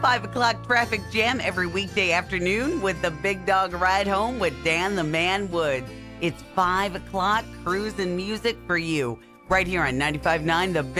5 o'clock traffic jam every weekday afternoon with the Big Dog Ride Home with Dan the Man Woods. It's 5 o'clock cruise and music for you right here on 95.9 The Big